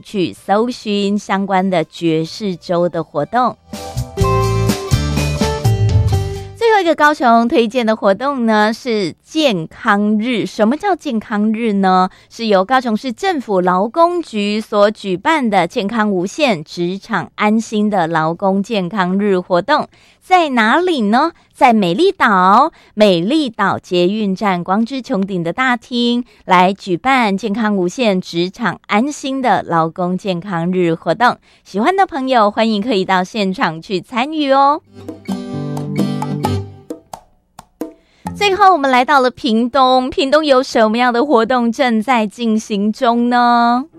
去搜寻相关的爵士周的活动。最后一个高雄推荐的活动呢是健康日。什么叫健康日呢？是由高雄市政府劳工局所举办的健康无限职场安心的劳工健康日活动。在哪里呢？在美丽岛捷运站光之穹顶的大厅来举办健康无限职场安心的劳工健康日活动。喜欢的朋友欢迎可以到现场去参与哦。最后我们来到了屏东有什么样的活动正在进行中呢？